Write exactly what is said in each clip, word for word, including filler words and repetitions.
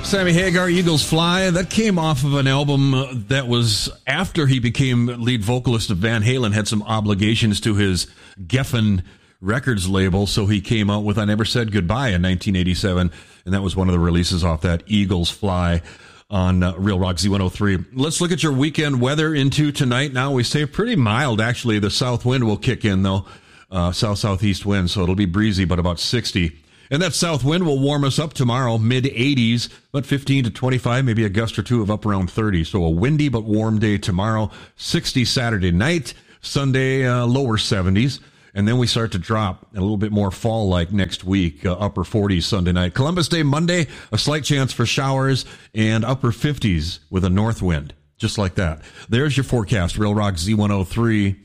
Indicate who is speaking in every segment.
Speaker 1: Sammy Hagar, Eagles Fly. That came off of an album that was after he became lead vocalist of Van Halen, had some obligations to his Geffen Records label, so he came out with I Never Said Goodbye in nineteen eighty-seven, and that was one of the releases off that, Eagles Fly, on uh, Real Rock Z one oh three. Let's look at your weekend weather into tonight. Now we say pretty mild, actually. The south wind will kick in, though, uh, south-southeast wind, so it'll be breezy, but about sixty. And that south wind will warm us up tomorrow, mid-eighties, but fifteen to twenty-five, maybe a gust or two of up around thirty. So a windy but warm day tomorrow, sixty Saturday night, Sunday uh, lower seventies. And then we start to drop a little bit more fall-like next week, uh, upper forties Sunday night. Columbus Day Monday, a slight chance for showers, and upper fifties with a north wind, just like that. There's your forecast, Real Rock Z one oh three.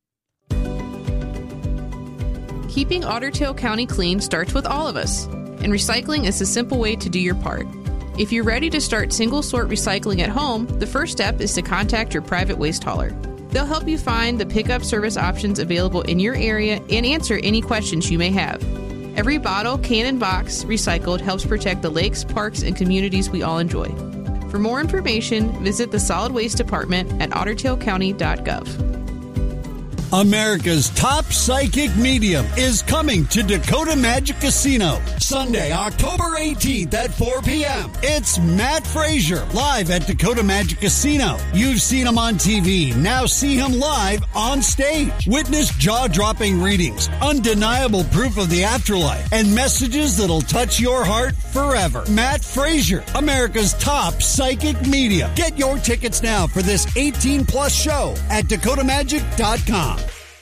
Speaker 2: Keeping Otter Tail County clean starts with all of us, and recycling is a simple way to do your part. If you're ready to start single-sort recycling at home, the first step is to contact your private waste hauler. They'll help you find the pickup service options available in your area and answer any questions you may have. Every bottle, can, and box recycled helps protect the lakes, parks, and communities we all enjoy. For more information, visit the Solid Waste Department at otter tail county dot gov.
Speaker 3: America's top psychic medium is coming to Dakota Magic Casino Sunday, October eighteenth at four p.m. It's Matt Frazier live at Dakota Magic Casino. You've seen him on T V. Now see him live on stage. Witness jaw-dropping readings, undeniable proof of the afterlife, and messages that'll touch your heart forever. Matt Frazier, America's top psychic medium. Get your tickets now for this eighteen plus show at dakota magic dot com.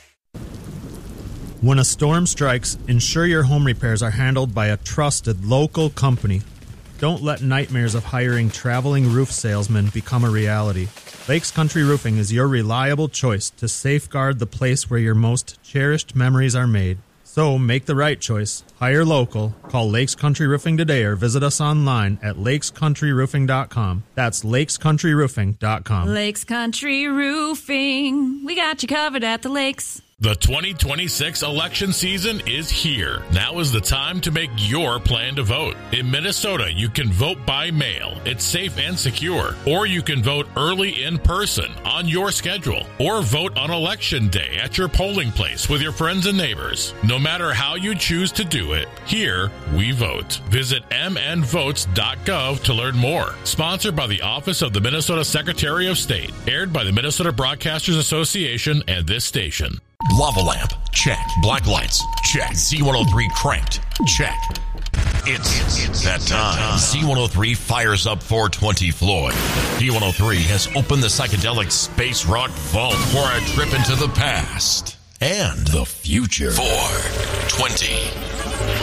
Speaker 4: When a storm strikes, ensure your home repairs are handled by a trusted local company. Don't let nightmares of hiring traveling roof salesmen become a reality. Lakes Country Roofing is your reliable choice to safeguard the place where your most cherished memories are made. So make the right choice. Hire local. Call Lakes Country Roofing today or visit us online at lakes country roofing dot com. That's lakes country roofing dot com.
Speaker 5: Lakes Country Roofing. We got you covered at the lakes.
Speaker 6: The twenty twenty-six election season is here. Now is the time to make your plan to vote. In Minnesota, you can vote by mail. It's safe and secure. Or you can vote early in person on your schedule. Or vote on election day at your polling place with your friends and neighbors. No matter how you choose to do it, here we vote. Visit m n votes dot gov to learn more. Sponsored by the Office of the Minnesota Secretary of State. Aired by the Minnesota Broadcasters Association and this station.
Speaker 7: Lava lamp, check. Black lights, check. Z one oh three cranked, check. It's, it's that time. Z one oh three fires up four twenty Floyd. D one oh three has opened the psychedelic space rock vault for a trip into the past and the future. four twenty